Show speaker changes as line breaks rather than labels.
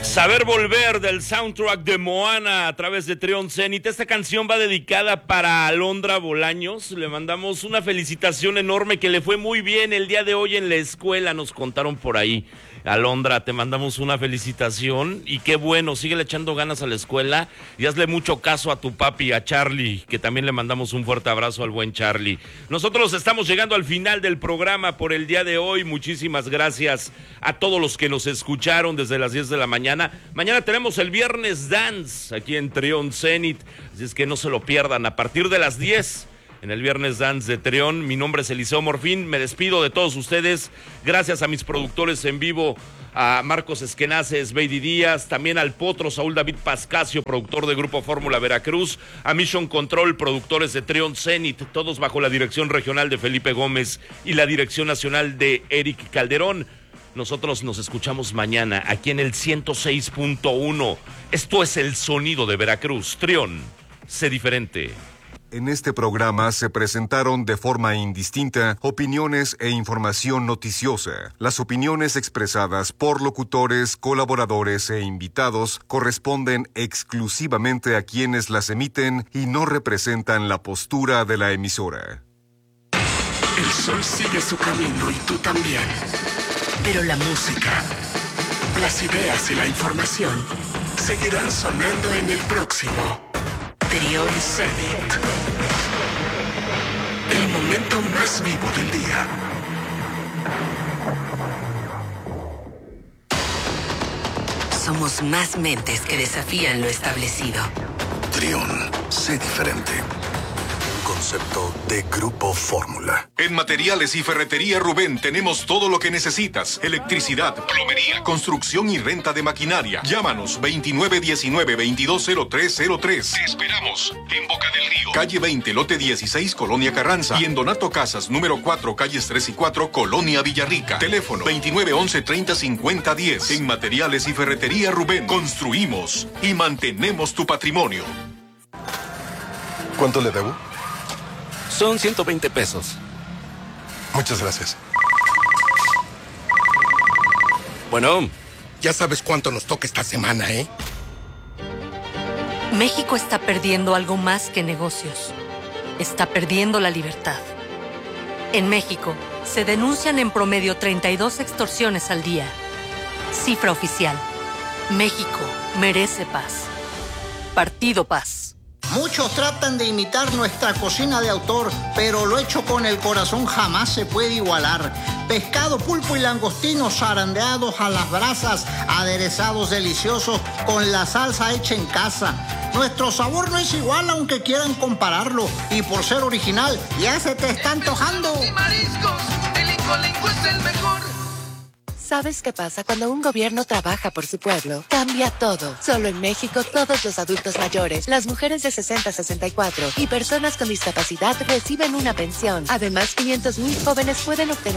Saber volver del soundtrack de Moana a través de Trión Zenit. Esta canción va dedicada para Alondra Bolaños. Le mandamos una felicitación enorme, que le fue muy bien el día de hoy en la escuela, nos contaron por ahí. Alondra, te mandamos una felicitación y qué bueno, síguele echando ganas a la escuela y hazle mucho caso a tu papi, a Charlie, que también le mandamos un fuerte abrazo al buen Charlie. Nosotros estamos llegando al final del programa por el día de hoy. Muchísimas gracias a todos los que nos escucharon desde las 10 de la mañana. Mañana tenemos el Viernes Dance aquí en Trión Zenit, así es que no se lo pierdan a partir de las 10. En el Viernes Dance de Trión. Mi nombre es Eliseo Morfín, me despido de todos ustedes, gracias a mis productores en vivo, a Marcos Esquenaces, Beidi Díaz, también al Potro Saúl David Pascasio, productor de Grupo Fórmula Veracruz, a Mission Control, productores de Trión Zenit, todos bajo la dirección regional de Felipe Gómez y la dirección nacional de Eric Calderón. Nosotros nos escuchamos mañana aquí en el 106.1. Esto es el sonido de Veracruz. Trión, sé diferente.
En este programa se presentaron de forma indistinta opiniones e información noticiosa. Las opiniones expresadas por locutores, colaboradores e invitados corresponden exclusivamente a quienes las emiten y no representan la postura de la emisora.
El sol sigue su camino y tú también. Pero la música, las ideas y la información seguirán sonando en el próximo Trión Zenit. El momento más vivo del día. Somos más mentes que desafían lo establecido.
Trión, sé diferente. Concepto de Grupo Fórmula.
En Materiales y Ferretería Rubén tenemos todo lo que necesitas: electricidad, plomería, construcción y renta de maquinaria. Llámanos 2919-220303. Te esperamos en Boca del Río, calle 20, lote 16, Colonia Carranza, y en Donato Casas, número 4, calles 3 y 4, Colonia Villarrica. Teléfono 2911-305010. En Materiales y Ferretería Rubén construimos y mantenemos tu patrimonio.
¿Cuánto le debo?
Son 120 pesos.
Muchas gracias.
Bueno,
ya sabes cuánto nos toca esta semana, ¿eh?
México está perdiendo algo más que negocios. Está perdiendo la libertad. En México, se denuncian en promedio 32 extorsiones al día. Cifra oficial. México merece paz. Partido Paz.
Muchos tratan de imitar nuestra cocina de autor, pero lo hecho con el corazón jamás se puede igualar. Pescado, pulpo y langostinos zarandeados a las brasas, aderezados deliciosos con la salsa hecha en casa. Nuestro sabor no es igual aunque quieran compararlo, y por ser original ya se te está antojando.
Y mariscos, el Incolinco es el mejor.
¿Sabes qué pasa cuando un gobierno trabaja por su pueblo? Cambia todo. Solo en México, todos los adultos mayores, las mujeres de 60 a 64 y personas con discapacidad reciben una pensión. Además, 500,000 jóvenes pueden obtener